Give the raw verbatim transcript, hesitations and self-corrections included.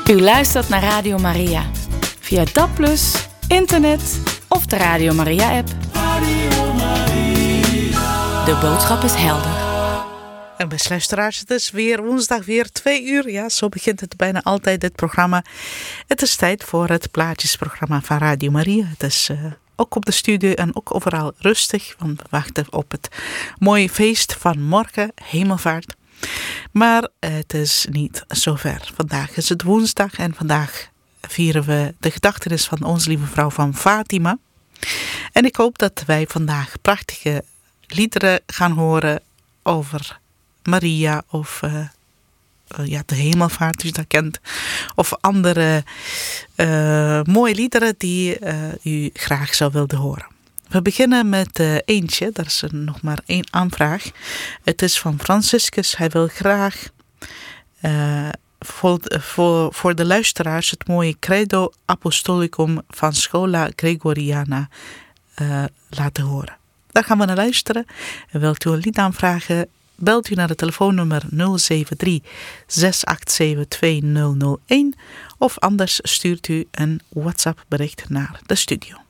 U luistert naar Radio Maria. Via D A B plus, internet of de Radio Maria-app. Radio Maria. De boodschap is helder. En beste luisteraars, het is weer woensdag, weer twee uur. Ja, zo begint het bijna altijd, dit programma. Het is tijd voor het plaatjesprogramma van Radio Maria. Het is uh, ook op de studio en ook overal rustig. Want we wachten op het mooie feest van morgen, Hemelvaart. Maar het is niet zover. Vandaag is het woensdag en vandaag vieren we de gedachtenis van onze lieve vrouw van Fatima. En ik hoop dat wij vandaag prachtige liederen gaan horen over Maria of uh, uh, ja, de Hemelvaart, als je dat kent. Of andere uh, mooie liederen die uh, u graag zou willen horen. We beginnen met uh, eentje, daar is er nog maar één aanvraag. Het is van Franciscus. Hij wil graag uh, voor, voor, voor de luisteraars het mooie Credo Apostolicum van Schola Gregoriana uh, laten horen. Daar gaan we naar luisteren. En wilt u een lied aanvragen, belt u naar het telefoonnummer nul zeven drie, zes acht zeven, twee nul nul een of anders stuurt u een WhatsApp bericht naar de studio.